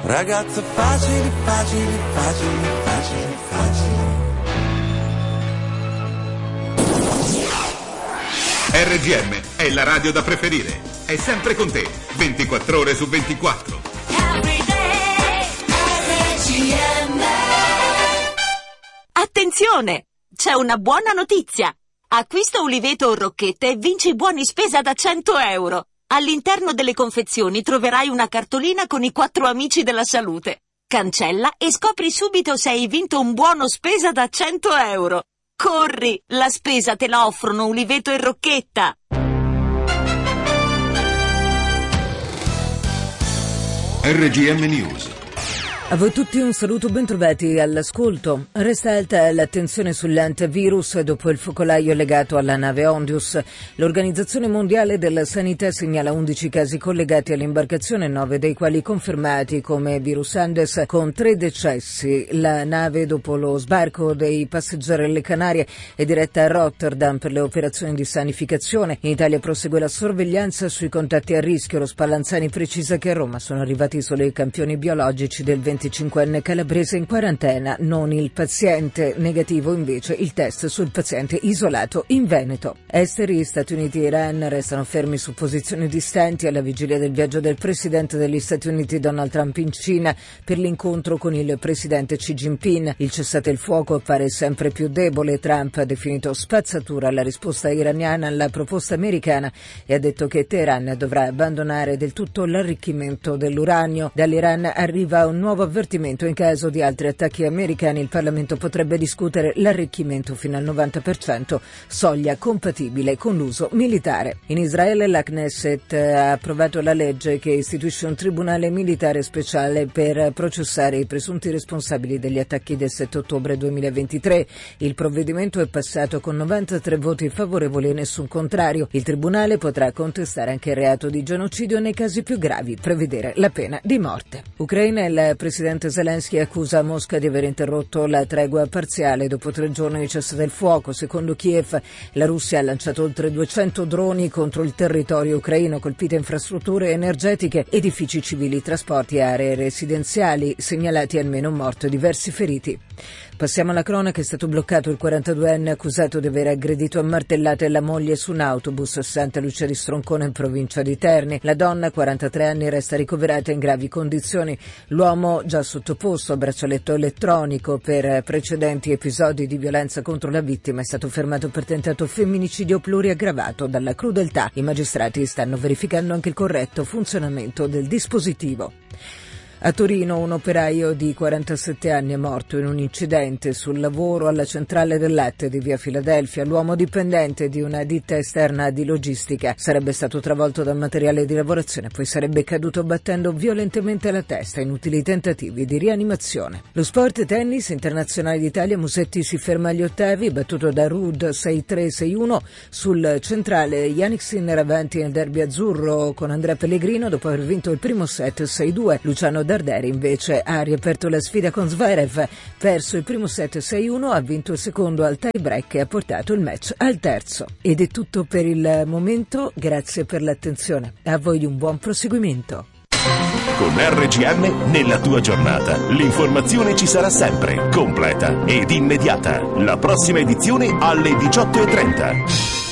Ragazze facili, facili, facili, facili, facili. RGM è la radio da preferire. È sempre con te, 24 ore su 24. Attenzione! C'è una buona notizia! Acquista Uliveto o Rocchette e vinci buoni spesa da 100 euro. All'interno delle confezioni troverai una cartolina con i 4 amici della salute. Cancella e scopri subito se hai vinto un buono spesa da 100 euro. Corri! La spesa te la offrono Uliveto e Rocchetta! RGM News. A voi tutti un saluto, bentrovati all'ascolto. Resta alta l'attenzione sull'antivirus dopo il focolaio legato alla nave Ondius. L'Organizzazione Mondiale della Sanità segnala 11 casi collegati all'imbarcazione, 9 dei quali confermati come virus Andes, con 3 decessi. La nave, dopo lo sbarco dei passeggeri alle Canarie, è diretta a Rotterdam per le operazioni di sanificazione. In Italia prosegue la sorveglianza sui contatti a rischio. Lo Spallanzani precisa che a Roma sono arrivati solo i campioni biologici del 25enne calabrese in quarantena, non il paziente. Negativo invece il test sul paziente isolato in Veneto. Esteri, Stati Uniti e Iran restano fermi su posizioni distanti alla vigilia del viaggio del presidente degli Stati Uniti Donald Trump in Cina per l'incontro con il presidente Xi Jinping. Il cessate il fuoco appare sempre più debole. Trump ha definito spazzatura la risposta iraniana alla proposta americana e ha detto che Teheran dovrà abbandonare del tutto l'arricchimento dell'uranio. Dall'Iran arriva un nuovo avvertimento: in caso di altri attacchi americani il Parlamento potrebbe discutere l'arricchimento fino al 90%, soglia compatibile con l'uso militare. In Israele la Knesset ha approvato la legge che istituisce un tribunale militare speciale per processare i presunti responsabili degli attacchi del 7 ottobre 2023. Il provvedimento è passato con 93 voti favorevoli e nessun contrario. Il tribunale potrà contestare anche il reato di genocidio nei casi più gravi, prevedere la pena di morte. Ucraina, il presidente Zelensky accusa Mosca di aver interrotto la tregua parziale dopo 3 giorni di cessate il fuoco. Secondo Kiev, la Russia ha lanciato oltre 200 droni contro il territorio ucraino, colpite infrastrutture energetiche, edifici civili, trasporti e aree residenziali, segnalati almeno un morto e diversi feriti. Passiamo alla cronaca. È stato bloccato il 42enne accusato di aver aggredito a martellate la moglie su un autobus a Santa Lucia di Stroncone in provincia di Terni. La donna, 43 anni, resta ricoverata in gravi condizioni. L'uomo, già sottoposto a braccialetto elettronico per precedenti episodi di violenza contro la vittima, è stato fermato per tentato femminicidio pluriaggravato dalla crudeltà. I magistrati stanno verificando anche il corretto funzionamento del dispositivo. A Torino un operaio di 47 anni è morto in un incidente sul lavoro alla centrale del latte di via Filadelfia. L'uomo dipendente di una ditta esterna di logistica sarebbe stato travolto dal materiale di lavorazione, poi sarebbe caduto battendo violentemente la testa. Inutili tentativi di rianimazione. Lo sport tennis internazionale d'Italia. Musetti si ferma agli ottavi, battuto da Ruud 6-3-6-1 sul centrale. Jannik Sinner avanti nel derby azzurro con Andrea Pellegrino dopo aver vinto il primo set 6-2. Luciano Darderi invece ha riaperto la sfida con Zverev, perso il primo set 6-1, ha vinto il secondo al tie break e ha portato il match al terzo. Ed è tutto per il momento, grazie per l'attenzione. A voi un buon proseguimento. Con RGM nella tua giornata l'informazione ci sarà sempre, completa ed immediata. La prossima edizione alle 18:30.